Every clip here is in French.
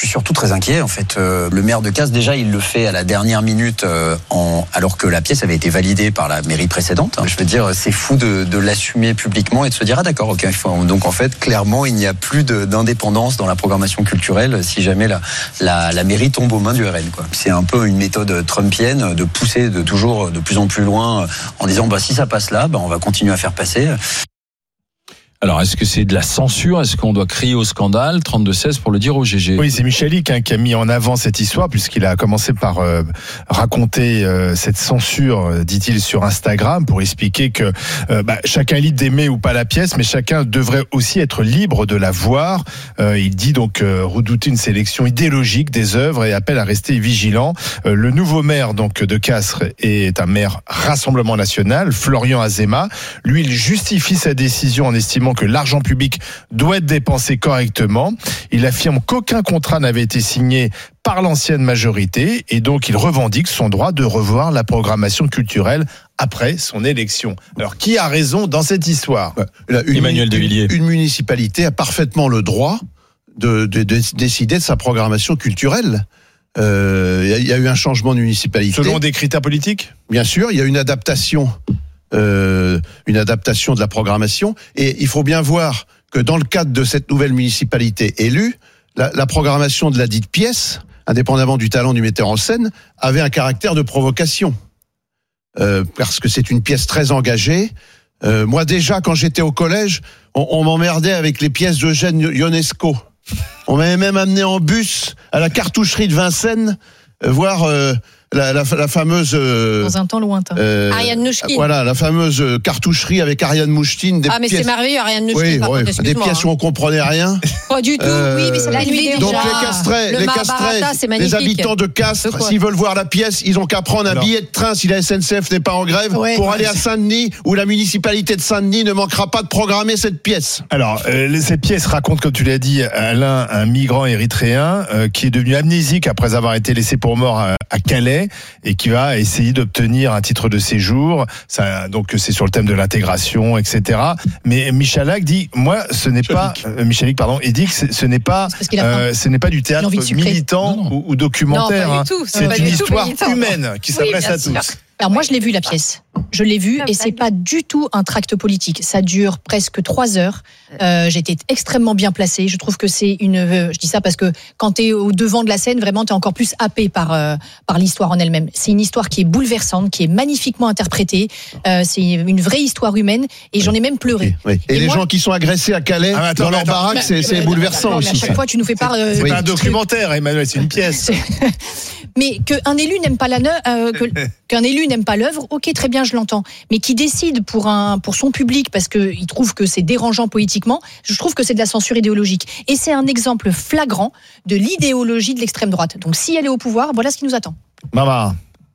surtout très inquiet. En fait, le maire de Castres, déjà, il le fait à la dernière minute, alors que la pièce avait été validée par la mairie précédente. Je veux dire, c'est fou de l'assumer publiquement et de se dire, ah d'accord, ok. Donc en fait, clairement, il n'y a plus d'indépendance dans la programmation culturelle si jamais la mairie tombe aux mains du RN, quoi. C'est un peu une méthode trumpienne de pousser toujours de plus en plus loin en disant, si ça passe là, on va continuer à faire passer. Alors, est-ce que c'est de la censure ? Est-ce qu'on doit crier au scandale ? 32-16 pour le dire au GG. Oui, c'est Michalik qui a mis en avant cette histoire, puisqu'il a commencé par raconter cette censure, dit-il, sur Instagram, pour expliquer que chacun est libre d'aimer ou pas la pièce, mais chacun devrait aussi être libre de la voir. Il dit donc redouter une sélection idéologique des œuvres et appelle à rester vigilant. Le nouveau maire donc de Castres est un maire Rassemblement National, Florian Azéma. Lui, il justifie sa décision en estimant que l'argent public doit être dépensé correctement. Il affirme qu'aucun contrat n'avait été signé par l'ancienne majorité et donc il revendique son droit de revoir la programmation culturelle après son élection. Alors, qui a raison dans cette histoire ? Emmanuel Devilliers. Une municipalité a parfaitement le droit de décider de sa programmation culturelle. Il y a eu un changement de municipalité. Selon des critères politiques ? Bien sûr, il y a une adaptation de la programmation, et il faut bien voir que dans le cadre de cette nouvelle municipalité élue, la programmation de la dite pièce, indépendamment du talent du metteur en scène, avait un caractère de provocation, parce que c'est une pièce très engagée. Moi déjà, quand j'étais au collège, on m'emmerdait avec les pièces d'Eugène Ionesco. On m'avait même amené en bus à la cartoucherie de Vincennes voir la fameuse dans un temps lointain. Ariane Nouchkine. Voilà, la fameuse cartoucherie avec Ariane Nouchkine. Mais pièces, c'est merveilleux, Ariane Nouchkine. Oui, des pièces où on comprenait rien. Pas du tout. Oui, mais c'est la nuit donc déjà. les Castrais, les habitants de Castres, s'ils veulent voir la pièce, ils ont qu'à prendre un billet de train si la SNCF n'est pas en grève pour aller à Saint-Denis, où la municipalité de Saint-Denis ne manquera pas de programmer cette pièce. Alors, cette pièce raconte, comme tu l'as dit, Alain, un migrant érythréen qui est devenu amnésique après avoir été laissé pour mort à Calais et qui va essayer d'obtenir un titre de séjour. Ça, donc c'est sur le thème de l'intégration, etc. Mais Michalik dit, moi, ce n'est pas Michalik, pardon. Il dit que ce n'est pas du théâtre militant ou documentaire. Non, pas du tout. C'est une histoire humaine qui s'adresse à tous. Alors moi je l'ai vu la pièce, je l'ai vue et c'est pas du tout un tract politique. Ça dure presque 3 heures. J'étais extrêmement bien placée. Je trouve que c'est je dis ça parce que quand t'es au devant de la scène, vraiment t'es encore plus happé par l'histoire en elle-même. C'est une histoire qui est bouleversante, qui est magnifiquement interprétée. C'est une vraie histoire humaine et j'en ai même pleuré. Oui. Et les gens qui sont agressés à Calais dans leur baraque, c'est bouleversant aussi. À chaque fois tu nous fais part. C'est pas un documentaire, Emmanuel, c'est une pièce. Mais qu'un élu n'aime pas qu'un élu n'aime pas l'œuvre, ok, très bien, je l'entends. Mais qui décide pour son public parce qu'il trouve que c'est dérangeant politiquement, je trouve que c'est de la censure idéologique. Et c'est un exemple flagrant de l'idéologie de l'extrême droite. Donc si elle est au pouvoir, voilà ce qui nous attend. Maman.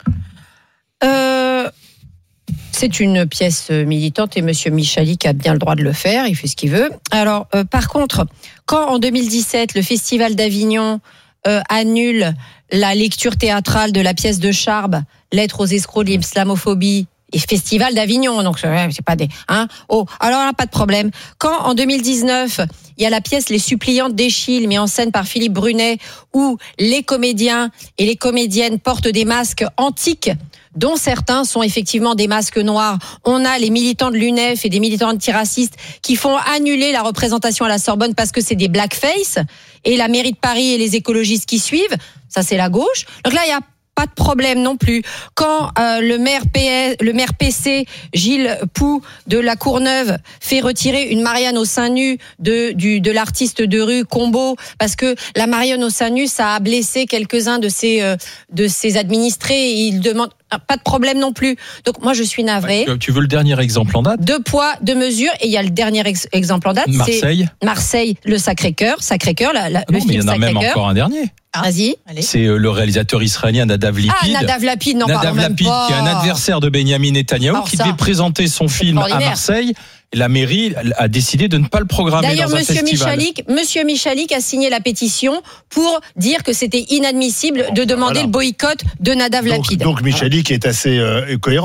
C'est une pièce militante et Monsieur Michalik a bien le droit de le faire, il fait ce qu'il veut. Alors, par contre, quand en 2017, le Festival d'Avignon annule la lecture théâtrale de la pièce de Charb, Lettres aux escrocs de l'islamophobie, et Festival d'Avignon, donc c'est pas des... alors là, pas de problème. Quand en 2019, il y a la pièce Les Suppliantes d'Eschyle, mise en scène par Philippe Brunet, où les comédiens et les comédiennes portent des masques antiques, dont certains sont effectivement des masques noirs. On a les militants de l'UNEF et des militants antiracistes qui font annuler la représentation à la Sorbonne parce que c'est des blackface, et la mairie de Paris et les écologistes qui suivent, ça c'est la gauche. Donc là, il y a pas de problème non plus. Quand le maire PC, Gilles Poux de la Courneuve, fait retirer une Marianne au sein nu de l'artiste de rue Combo, parce que la Marianne au sein nu, ça a blessé quelques-uns de ses administrés, et il demande... Pas de problème non plus. Donc moi je suis navrée. Tu veux le dernier exemple en date ? 2 poids, 2 mesures, et il y a le dernier exemple en date. Marseille. C'est Marseille, le Sacré-Cœur, le film Sacré-Cœur. Mais il y en a même encore un dernier. Vas-y. C'est le réalisateur israélien Nadav Lapid. Nadav Lapid, non, Nadav Lapid, qui est un adversaire de Benyamin Netanyahou, qui devait présenter son film à Marseille. La mairie a décidé de ne pas le programmer dans un festival. Monsieur Michalik a signé la pétition pour dire que c'était inadmissible de demander le boycott de Nadav Lapid. Donc Michalik est assez cohérent.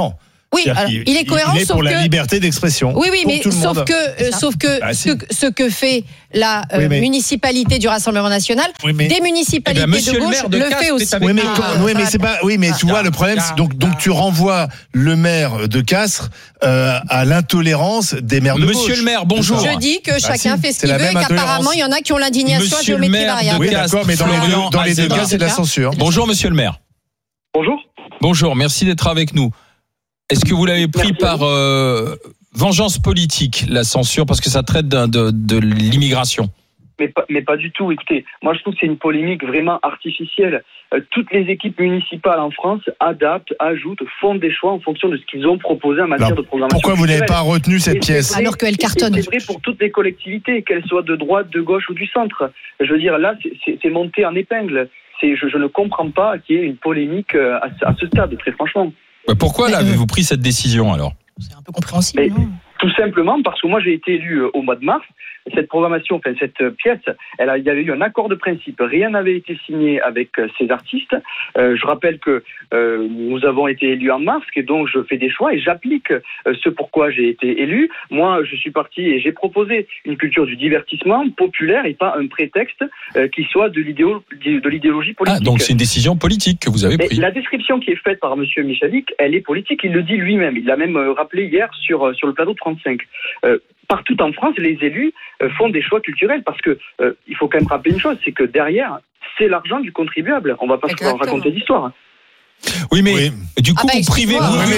Oui, alors, il est cohérent, il est pour la liberté d'expression. Oui, mais sauf que ce que fait la municipalité du Rassemblement national, des municipalités de gauche le fait aussi. Oui, mais tu vois, le problème, c'est donc tu renvoies le maire de Castres à l'intolérance des maires de gauche. Monsieur le maire, bonjour. Je dis que chacun fait ce qu'il veut et qu'apparemment, il y en a qui ont l'indignation à géométrie variable. Oui, d'accord, mais dans les deux cas, c'est de la censure. Bonjour, monsieur le maire. Bonjour. Bonjour, merci d'être avec nous. Est-ce que vous l'avez pris par vengeance politique, la censure, parce que ça traite de l'immigration? Mais pas du tout. Écoutez, moi je trouve que c'est une polémique vraiment artificielle. Toutes les équipes municipales en France adaptent, ajoutent, font des choix en fonction de ce qu'ils ont proposé en matière de programmation. Pourquoi vous n'avez pas retenu cette pièce? Alors qu'elle cartonne. C'est vrai pour toutes les collectivités, qu'elles soient de droite, de gauche ou du centre. Je veux dire, là, c'est monté en épingle. Je ne comprends pas qu'il y ait une polémique à ce stade, très franchement. Pourquoi avez-vous pris cette décision alors? C'est un peu compréhensible, non ? Tout simplement parce que moi j'ai été élu au mois de mars. Cette programmation, cette pièce, il y avait eu un accord de principe. Rien n'avait été signé avec ces artistes. Je rappelle que nous avons été élus en mars, et donc je fais des choix et j'applique ce pourquoi j'ai été élu. Moi, je suis parti et j'ai proposé une culture du divertissement populaire et pas un prétexte qui soit de l'idéologie politique. Ah, donc c'est une décision politique que vous avez prise. La description qui est faite par monsieur Michalik, elle est politique. Il le dit lui-même. Il l'a même rappelé hier sur le plateau de 35. Partout en France, les élus font des choix culturels parce que il faut quand même rappeler une chose, c'est que derrière, c'est l'argent du contribuable. On ne va pas se raconter d'histoire. Oui, mais du coup, vous privez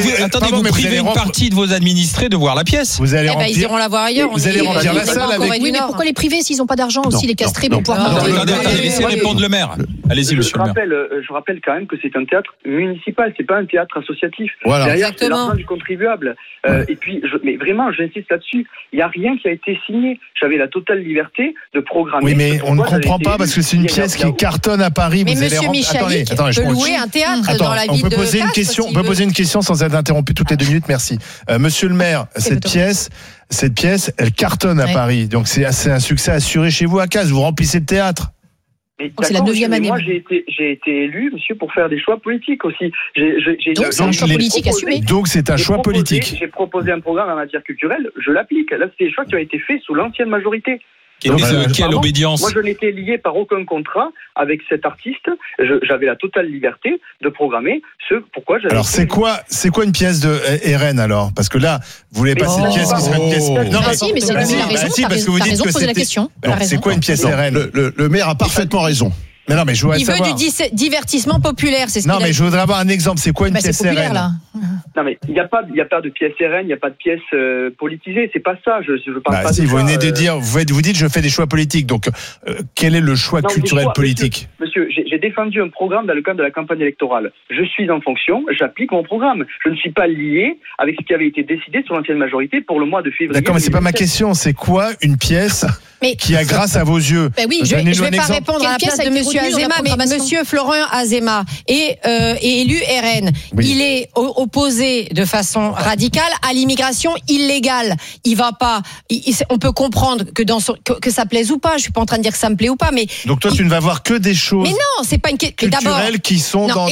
une partie de vos administrés de voir la pièce. Vous allez remplir. Ils iront la voir ailleurs. Vous allez remplir la salle avec. Oui, mais pourquoi les privés s'ils n'ont pas d'argent aussi, les castrés pour pouvoir monter? Attendez, laissez répondre le maire. Allez-y, monsieur le maire. Je rappelle quand même que c'est un théâtre municipal, c'est pas un théâtre associatif. Voilà. Derrière, c'est l'argent du contribuable. Et puis, mais vraiment, j'insiste là-dessus. Il n'y a rien qui a été signé. J'avais la totale liberté de programmer. Oui, mais on ne comprend pas parce que c'est une pièce qui cartonne à Paris. Mais monsieur Michalik peut louer un théâtre dans la ville de Castres. On peut poser une question sans être interrompu toutes les 2 minutes. Merci. Monsieur le maire, cette pièce, elle cartonne à Paris. Donc c'est un succès assuré chez vous à Castres. Vous remplissez le théâtre. C'est la 9e année. Moi, j'ai été élu, monsieur, pour faire des choix politiques aussi. Donc c'est un choix politique assumé. Donc c'est un choix politique. J'ai proposé un programme en matière culturelle, je l'applique. Là, c'est des choix qui ont été faits sous l'ancienne majorité. Quelle obédience? Moi, je n'étais lié par aucun contrat avec cet artiste. J'avais la totale liberté de programmer ce pourquoi j'avais. Alors, c'est quoi une pièce de RN alors? Parce que là, vous voulez passer une pièce qui serait une pièce. Non, mais c'est parce que vous dites que poser la question. C'est quoi une pièce RN? Le maire a parfaitement raison. Mais non, mais je voudrais savoir. Il veut du divertissement populaire, c'est ce qu'il a dit. Non, mais je voudrais avoir un exemple. C'est quoi une pièce RN? Non, mais il n'y a pas de pièce RN, il n'y a pas de pièce politisée. C'est pas ça. Je parle pas de vous ça. venez de dire, vous dites, je fais des choix politiques. Donc, quel est le choix culturel politique? Monsieur, j'ai défendu un programme dans le cadre de la campagne électorale. Je suis en fonction, j'applique mon programme. Je ne suis pas lié avec ce qui avait été décidé sur l'ancienne majorité pour le mois de février. D'accord, mais c'est pas ma question. C'est quoi une pièce qui a grâce à vos yeux? Oui, je vais pas répondre à la place de monsieur Azéma, mais monsieur Florent Azéma est élu RN. Oui. Il est opposé de façon radicale à l'immigration illégale. Il va pas. On peut comprendre que ça plaise ou pas. Je suis pas en train de dire que ça me plaît ou pas, mais donc toi tu ne vas voir que des choses. Mais non, c'est pas une culturelles qui sont dans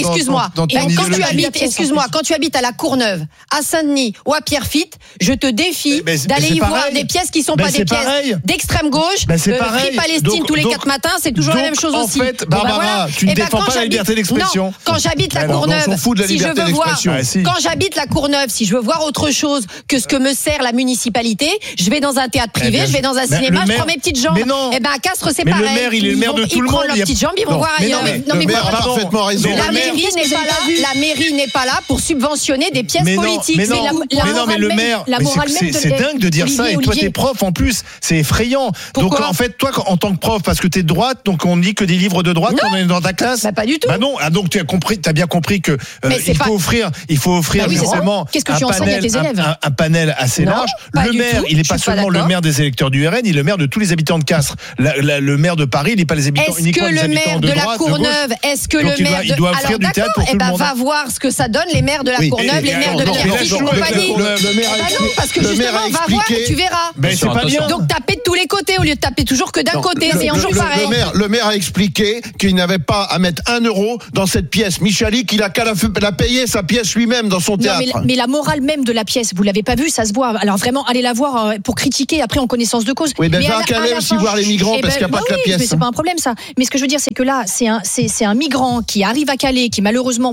quand tu habites à la Courneuve, à Saint-Denis ou à Pierrefitte, je te défie d'aller y voir des pièces qui sont pas des pièces d'extrême gauche. Free Palestine tous les 4 matins, c'est toujours la même chose aussi. En fait, Barbara, tu ne défends pas la liberté d'expression. Non, quand j'habite la Courneuve, quand j'habite la Courneuve, si je veux voir autre chose que ce que me sert la municipalité, je vais dans un théâtre privé, je vais dans un cinéma, je prends mes petites jambes. Et ben à Castres, c'est pareil. Mais le maire, il est le maire de tout le monde. Ils prennent leurs petites jambes, ils vont voir ailleurs. Le maire a parfaitement raison. La mairie n'est pas là pour subventionner des pièces politiques. Mais le maire, c'est dingue de dire ça. Et toi, t'es prof en plus, c'est effrayant. Donc en fait, toi, en tant que prof, parce que t'es de droite, donc on dit que des livres de droite quand on est dans ta classe. Bah pas du tout. Bah non. Ah donc t'as bien compris que il faut offrir justement un panel assez large. Le maire, il n'est pas seulement le maire des électeurs du RN, il est le maire de tous les habitants de Castres. Le maire de Paris, il n'est pas les habitants uniquement des habitants de droite, de gauche. Est-ce que le maire il doit offrir du théâtre pour tout le monde? Va voir ce que ça donne les maires de la Courneuve, les maires de Pierrefitte et compagnie. Parce que justement, va voir et tu verras. Mais c'est pas bien. Donc taper de tous les côtés au lieu de taper toujours que d'un côté. C'est toujours pareil. Le maire a expliqué qu'il n'avait pas à mettre 1 euro dans cette pièce. Michalik, il a qu'à la payer sa pièce lui-même dans son théâtre. Mais la morale même de la pièce, vous l'avez pas vue, ça se voit. Alors vraiment, allez la voir pour critiquer après en connaissance de cause. Oui, va qu'à aller aussi voir les migrants parce qu'il n'y a pas que la pièce. Mais c'est pas un problème ça. Mais ce que je veux dire, c'est que là, c'est un migrant qui arrive à Calais, qui malheureusement,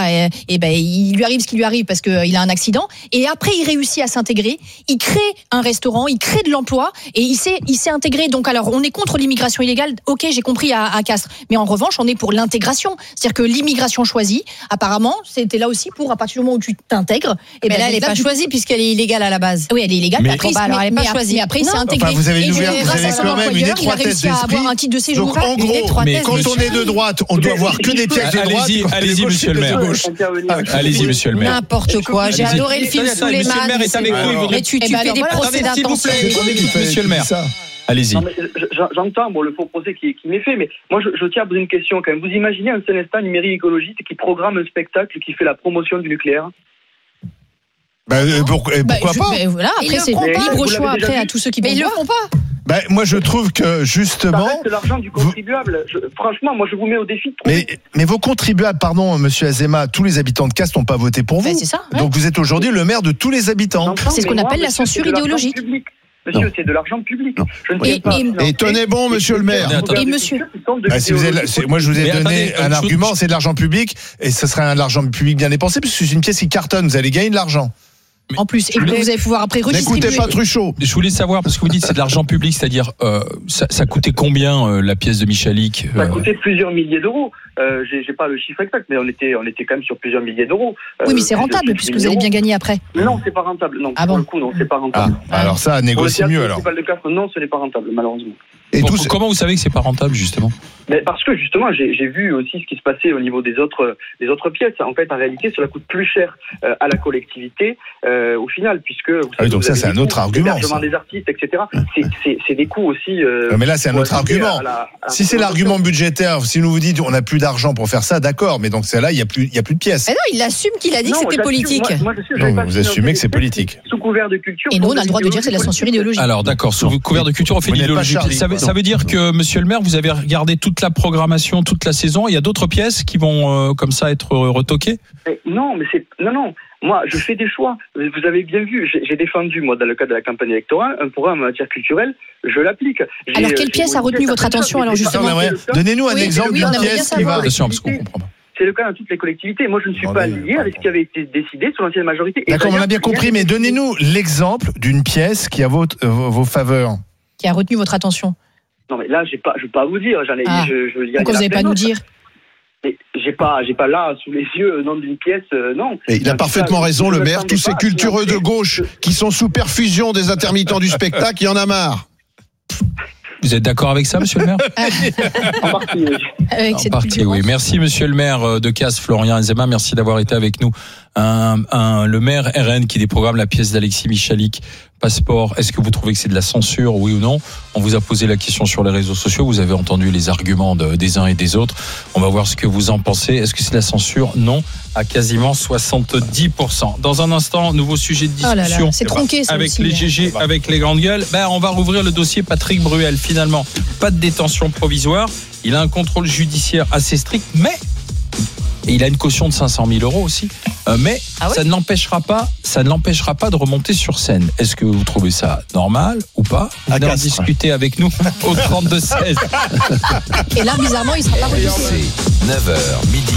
il lui arrive ce qui lui arrive parce qu'il a un accident. Et après, il réussit à s'intégrer. Il crée un restaurant, il crée de l'emploi et il s'est intégré. Donc alors, on est contre l'immigration illégale. Ok, j'ai compris à Castres. Mais en revanche, on est pour l'intégration. C'est-à-dire que l'immigration choisie, apparemment, c'était là aussi pour à partir du moment où tu t'intègres. Et là, elle n'est pas choisie puisqu'elle est illégale à la base. Oui, elle est illégale. Mais après, elle n'est pas choisie. Mais après, il s'est intégré. Vous avez quand même une étroitesse d'esprit. Un titre de séjour. Donc, en gros, quand on est de droite, on doit voir que des pièces de droite. Allez-y, monsieur le maire. Allez-y, monsieur le maire. N'importe quoi. J'ai adoré le film Sous les mains. Monsieur le maire est avec vous. Mais tu fais des procès d'intention. Monsieur le maire. Allez-y. J'entends le faux procès qui m'est fait, mais moi je tiens à poser une question quand même. Vous imaginez un seul instant une mairie écologiste qui programme un spectacle qui fait la promotion du nucléaire? Pourquoi pas? Voilà, après c'est libre choix après à tous ceux qui ils le font pas. Moi je trouve que justement c'est l'argent du contribuable. Franchement, moi je vous mets au défi de trouver. Mais vos contribuables, pardon monsieur Azéma, tous les habitants de Castres n'ont pas voté pour vous. C'est ça, ouais. Donc vous êtes aujourd'hui le maire de tous les habitants. C'est ce qu'on appelle la censure idéologique. Monsieur, c'est de l'argent public. Je ne sais pas. Et tenez bon, monsieur le maire. Et monsieur. Moi, je vous ai donné un argument, c'est de l'argent public, et ce serait de l'argent public bien dépensé, parce que c'est une pièce qui cartonne, vous allez gagner de l'argent. En plus, et vous allez pouvoir après redistribuer. N'écoutez pas Truchot. Je voulais savoir, parce que vous dites c'est de l'argent public, c'est-à-dire ça coûtait combien la pièce de Michalik? Ça coûtait plusieurs milliers d'euros. J'ai pas le chiffre exact, mais on était quand même sur plusieurs milliers d'euros. Oui, mais c'est rentable puisque vous allez bien gagner après. Non, c'est pas rentable. Non, pour le coup, non, c'est pas rentable. Alors ça, négociez mieux alors. Le Castres, non, ce n'est pas rentable, malheureusement. Et comment vous savez que c'est pas rentable justement? Parce que justement, j'ai vu aussi ce qui se passait au niveau des autres pièces. En fait, en réalité, cela coûte plus cher à la collectivité au final, puisque vous savez, donc ça c'est un autre argument. L'hébergement des artistes, etc. C'est des coûts aussi. Mais là, c'est un autre argument. Si c'est l'argument budgétaire, si nous vous dites on n'a plus d'argent pour faire ça, d'accord. Mais donc c'est là, il y a plus de pièces. Non, il assume qu'il a dit que c'était politique. Non, vous assumez que c'est politique. Sous couvert de culture. Et nous, on a le droit de dire que c'est de la censure idéologique. Alors d'accord, sous couvert de culture, on fait l'idéologie. Ça veut dire que monsieur le maire, vous avez regardé toute la programmation, toute la saison. Il y a d'autres pièces qui vont comme ça être retoquées? Non. Moi, je fais des choix. Vous avez bien vu, j'ai défendu, moi, dans le cadre de la campagne électorale, un programme en matière culturelle. Je l'applique. Alors, quelle pièce a retenu votre attention alors justement? Donnez-nous un exemple d'une pièce qui va. Attention, parce qu'on comprend pas. C'est le cas dans toutes les collectivités. Moi, je ne suis pas lié avec ce qui avait été décidé sur l'ancienne majorité. D'accord, on a bien compris, mais donnez-nous l'exemple d'une pièce qui a vos faveurs. Qui a retenu votre attention? Non, mais là, je ne vais pas vous dire. Pourquoi vous n'allez pas nous dire? J'ai pas là sous les yeux nom d'une pièce, non. Et il a parfaitement raison, le maire. Tous ces cultureux de gauche qui sont sous perfusion des intermittents du spectacle, il y en a marre. Vous êtes d'accord avec ça, monsieur le maire? En partie, oui. En partie, oui. Merci, monsieur le maire de Castres, Florian Azéma. Merci d'avoir été avec nous. Le maire RN qui déprogramme la pièce d'Alexis Michalik, Passeport. Est-ce que vous trouvez que c'est de la censure, oui ou non? On vous a posé la question sur les réseaux sociaux. Vous avez entendu les arguments des uns et des autres. On va voir ce que vous en pensez. Est-ce que c'est de la censure? Non, à quasiment 70%. Dans un instant, nouveau sujet de discussion. C'est tronqué, ça avec aussi, les GG, avec les grandes gueules. On va rouvrir le dossier Patrick Bruel. Finalement, pas de détention provisoire. Il a un contrôle judiciaire assez strict, mais et il a une caution de 500 000 euros aussi. Mais ça ne l'empêchera pas de remonter sur scène. Est-ce que vous trouvez ça normal ou pas? Vous allez en discuter avec nous au 32-16. Et là, bizarrement, il sera pas repoussé. C'est 9h midi.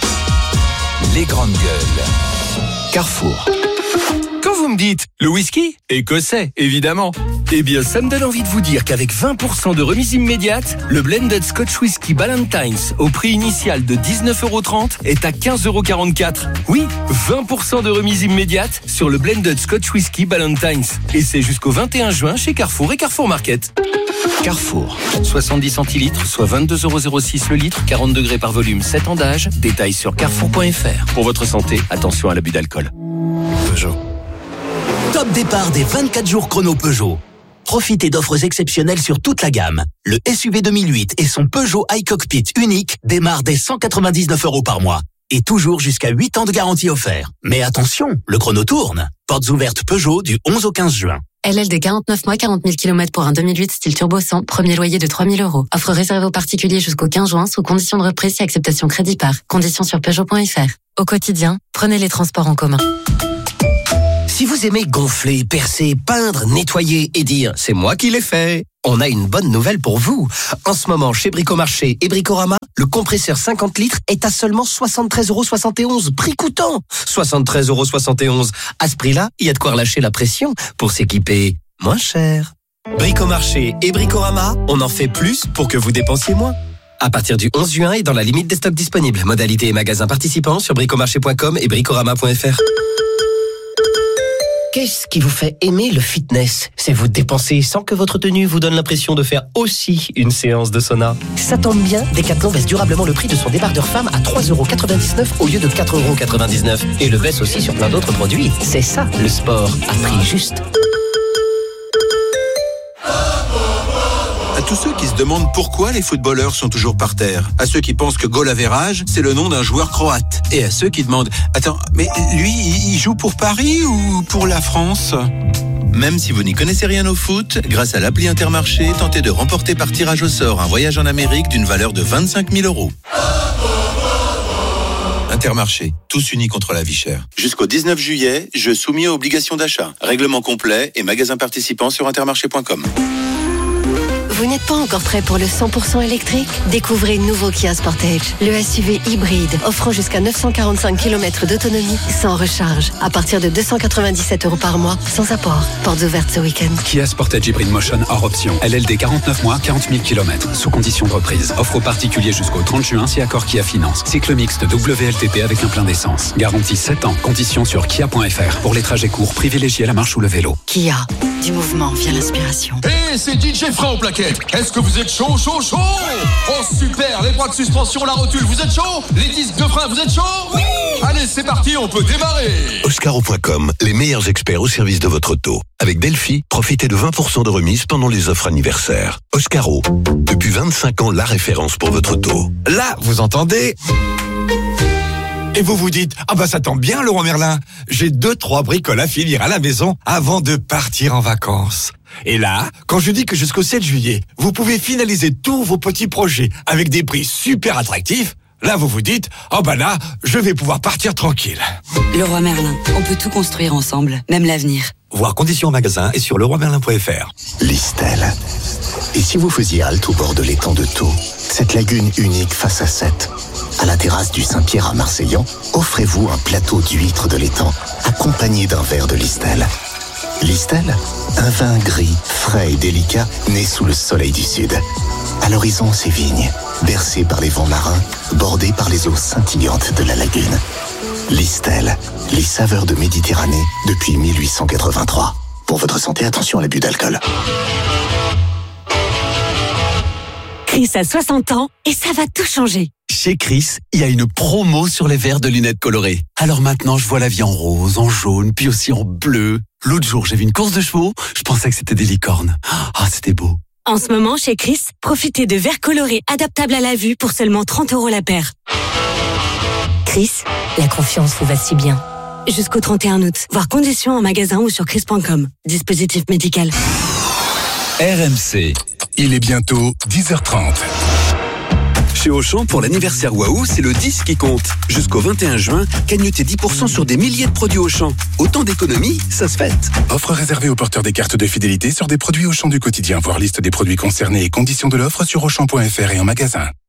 Les grandes gueules. Carrefour. Quand vous me dites le whisky écossais, évidemment. Eh bien, ça me donne envie de vous dire qu'avec 20% de remise immédiate, le blended Scotch Whisky Ballantines au prix initial de 19,30 € est à 15,44 €. Oui, 20% de remise immédiate sur le blended Scotch Whisky Ballantines. Et c'est jusqu'au 21 juin chez Carrefour et Carrefour Market. Carrefour, 70 centilitres, soit 22,06 € le litre, 40 degrés par volume, 7 ans d'âge. Détails sur carrefour.fr. Pour votre santé, attention à l'abus d'alcool. Peugeot. Top départ des 24 jours chrono Peugeot. Profitez d'offres exceptionnelles sur toute la gamme. Le SUV 2008 et son Peugeot iCockpit unique démarrent dès 199 € par mois. Et toujours jusqu'à 8 ans de garantie offert. Mais attention, le chrono tourne. Portes ouvertes Peugeot du 11 au 15 juin. LLD 49 mois, 40 000 km pour un 2008 style turbo 100, premier loyer de 3 000 €. Offre réservée aux particuliers jusqu'au 15 juin sous condition de reprise et acceptation crédit par. Conditions sur Peugeot.fr. Au quotidien, prenez les transports en commun. Si vous aimez gonfler, percer, peindre, nettoyer et dire « c'est moi qui l'ai fait », on a une bonne nouvelle pour vous. En ce moment, chez Bricomarché et Bricorama, le compresseur 50 litres est à seulement 73,71 €, prix coûtant. 73,71 €. À ce prix-là, il y a de quoi relâcher la pression pour s'équiper moins cher. Bricomarché et Bricorama, on en fait plus pour que vous dépensiez moins. À partir du 11 juin et dans la limite des stocks disponibles. Modalités et magasins participants sur bricomarché.com et bricorama.fr. Qu'est-ce qui vous fait aimer le fitness? C'est vous dépenser sans que votre tenue vous donne l'impression de faire aussi une séance de sauna. Ça tombe bien, Decathlon baisse durablement le prix de son débardeur femme à 3,99 € au lieu de 4,99 € et le baisse aussi sur plein d'autres produits. C'est ça, le sport, à prix juste. À tous ceux qui se demandent pourquoi les footballeurs sont toujours par terre. À ceux qui pensent que goal average, c'est le nom d'un joueur croate. Et à ceux qui demandent, attends, mais lui, il joue pour Paris ou pour la France ? Même si vous n'y connaissez rien au foot, grâce à l'appli Intermarché, tentez de remporter par tirage au sort un voyage en Amérique d'une valeur de 25 000 €. Intermarché, tous unis contre la vie chère. Jusqu'au 19 juillet, jeu soumis aux obligations d'achat. Règlement complet et magasins participants sur intermarché.com. Vous n'êtes pas encore prêt pour le 100% électrique? Découvrez le nouveau Kia Sportage, le SUV hybride, offrant jusqu'à 945 km d'autonomie sans recharge, à partir de 297 € par mois, sans apport. Portes ouvertes ce week-end. Kia Sportage Hybrid Motion hors option. LLD 49 mois, 40 000 km, sous condition de reprise. Offre aux particuliers jusqu'au 30 juin si accord Kia Finance. Cycle mixte WLTP avec un plein d'essence. Garantie 7 ans. Conditions sur kia.fr. Pour les trajets courts, privilégiez la marche ou le vélo. Kia, du mouvement vient l'inspiration. Hey, c'est DJ Fra au plaquet. Est-ce que vous êtes chaud? Oh super, les bras de suspension, la rotule, vous êtes chaud? Les disques de frein, vous êtes chaud? Oui. Allez, c'est parti, on peut démarrer. Oscaro.com, les meilleurs experts au service de votre auto. Avec Delphi, profitez de 20% de remise pendant les offres anniversaires. Oscaro, depuis 25 ans, la référence pour votre auto. Là, vous entendez? Et vous vous dites, ah bah ça tombe bien Laurent Merlin, j'ai 2-3 bricoles à finir à la maison avant de partir en vacances. Et là, quand je dis que jusqu'au 7 juillet, vous pouvez finaliser tous vos petits projets avec des prix super attractifs, là vous vous dites, oh bah là, je vais pouvoir partir tranquille. Leroy Merlin, on peut tout construire ensemble, même l'avenir. Voir conditions en magasin et sur leroymerlin.fr. Listel. Et si vous faisiez halte au bord de l'étang de Thau, cette lagune unique face à Sète, à la terrasse du Saint-Pierre à Marseillan, offrez-vous un plateau d'huîtres de l'étang, accompagné d'un verre de Listel. Listel, un vin gris, frais et délicat, né sous le soleil du sud. À l'horizon, ces vignes, bercées par les vents marins, bordées par les eaux scintillantes de la lagune. Listel, les saveurs de Méditerranée depuis 1883. Pour votre santé, attention à l'abus d'alcool. Chris a 60 ans et ça va tout changer. Chez Chris, il y a une promo sur les verres de lunettes colorées. Alors maintenant, je vois la vie en rose, en jaune, puis aussi en bleu. L'autre jour, j'ai vu une course de chevaux, je pensais que c'était des licornes. Ah, c'était beau. En ce moment, chez Chris, profitez de verres colorés adaptables à la vue pour seulement 30 € la paire. Chris, la confiance vous va si bien. Jusqu'au 31 août. Voir conditions en magasin ou sur chris.com. Dispositif médical. RMC. Il est bientôt 10h30. Chez Auchan, pour l'anniversaire Waouh, c'est le 10 qui compte. Jusqu'au 21 juin, cagnotez 10% sur des milliers de produits Auchan. Autant d'économies, ça se fête. Offre réservée aux porteurs des cartes de fidélité sur des produits Auchan du quotidien. Voir liste des produits concernés et conditions de l'offre sur Auchan.fr et en magasin.